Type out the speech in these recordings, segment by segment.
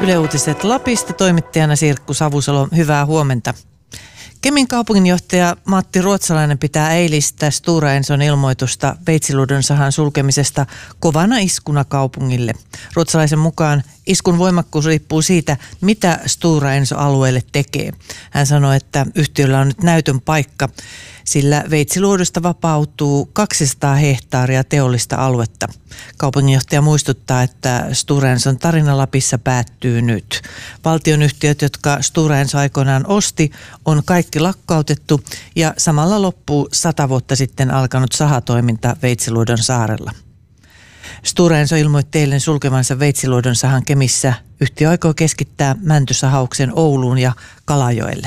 Yle Uutiset Lapista, toimittajana Sirkku Savusalo. Hyvää huomenta. Kemin kaupunginjohtaja Matti Ruotsalainen pitää eilistä Stora Enson ilmoitusta Veitsiluodon sahan sulkemisesta kovana iskuna kaupungille. Ruotsalaisen mukaan iskun voimakkuus riippuu siitä, mitä Stora Enso alueelle tekee. Hän sanoi, että yhtiöllä on nyt näytön paikka, sillä Veitsiluodosta vapautuu 200 hehtaaria teollista aluetta. Kaupunginjohtaja muistuttaa, että Stora Enson tarina Lapissa päättyy nyt. Valtionyhtiöt, jotka Stora Enso aikoinaan osti, on kaikki lakkautettu ja samalla loppuu 100 vuotta sitten alkanut sahatoiminta Veitsiluodon saarella. Stora Enso ilmoitti eilen sulkevansa Veitsiluodon sahan Kemissä. Yhtiö aikoo keskittää mäntysahauksen Ouluun ja Kalajoelle.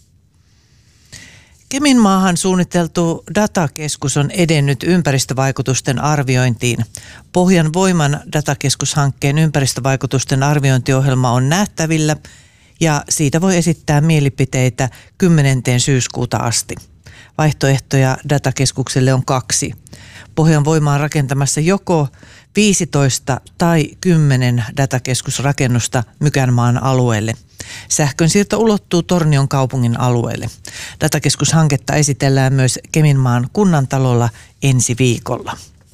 Kemin maahan suunniteltu datakeskus on edennyt ympäristövaikutusten arviointiin. Pohjan Voiman datakeskushankkeen ympäristövaikutusten arviointiohjelma on nähtävillä ja siitä voi esittää mielipiteitä 10. syyskuuta asti. Vaihtoehtoja datakeskukselle on 2. Pohjan Voima on rakentamassa joko 15 tai 10 datakeskusrakennusta Mykänmaan alueelle. Sähkönsiirto ulottuu Tornion kaupungin alueelle. Datakeskushanketta esitellään myös Keminmaan kunnantalolla ensi viikolla.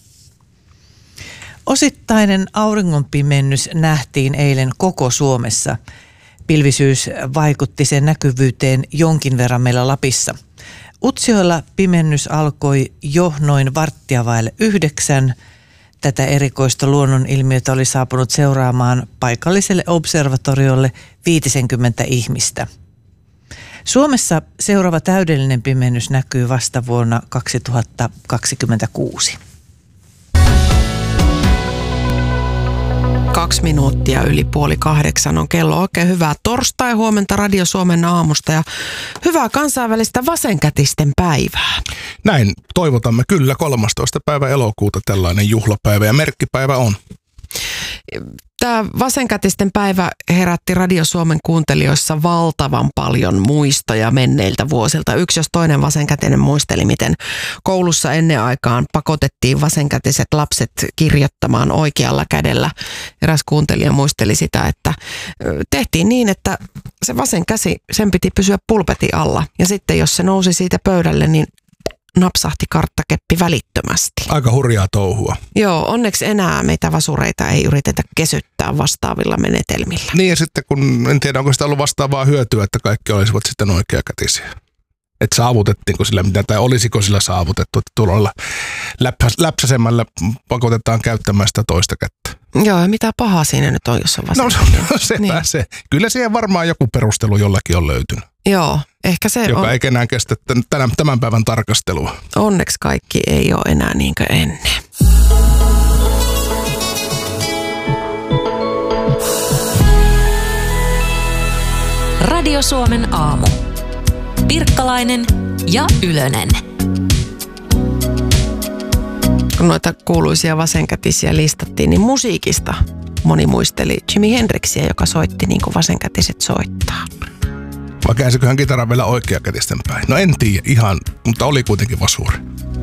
Osittainen auringonpimennys nähtiin eilen koko Suomessa. Pilvisyys vaikutti sen näkyvyyteen jonkin verran meillä Lapissa. Utsjoella pimennys alkoi jo noin 8:15. Tätä erikoista luonnonilmiötä oli saapunut seuraamaan paikalliselle observatoriolle 50 ihmistä. Suomessa seuraava täydellinen pimennys näkyy vasta vuonna 2026. 2 minuuttia yli 7:30 on kello. Oikein hyvää torstai-huomenta Radio Suomen aamusta ja hyvää kansainvälistä vasenkätisten päivää. Näin toivotamme kyllä 13. päivä elokuuta tällainen juhlapäivä ja merkkipäivä on. Tämä vasenkätisten päivä herätti Radio Suomen kuuntelijoissa valtavan paljon muistoja menneiltä vuosilta. Yksi jos toinen vasenkätinen muisteli, miten koulussa ennen aikaan pakotettiin vasenkätiset lapset kirjoittamaan oikealla kädellä. Eräs kuuntelija muisteli sitä, että tehtiin niin, että se vasen käsi, sen piti pysyä pulpetin alla. Ja sitten jos se nousi siitä pöydälle, niin napsahti karttakeppi välittömästi. Aika hurjaa touhua. Joo, onneksi enää meitä vasureita ei yritetä kesyttää vastaavilla menetelmillä. Niin ja sitten kun en tiedä, onko sitä ollut vastaavaa hyötyä, että kaikki olisivat sitten oikeakätisiä. Että saavutettiinko sillä mitä tai olisiko sillä saavutettu, että tuolla läpsäsemällä pakotetaan käyttämään sitä toista kättä. Joo, ja mitä pahaa siinä nyt on, jos on vasen? No sepä se. Kyllä siihen varmaan joku perustelu jollakin on löytynyt. Joo, ehkä se joka ei enää kestä tämän päivän tarkastelua. Onneksi kaikki ei ole enää niin kuin ennen. Radio Suomen aamu. Pirkkalainen ja Ylönen. Kun noita kuuluisia vasenkätisiä listattiin, niin musiikista moni muisteli Jimi Hendrixia, joka soitti niin kuin vasenkätiset soittaa. Vai käänsiköhän kitaran vielä oikeakätisten päin? No en tiedä ihan, mutta oli kuitenkin vasuri.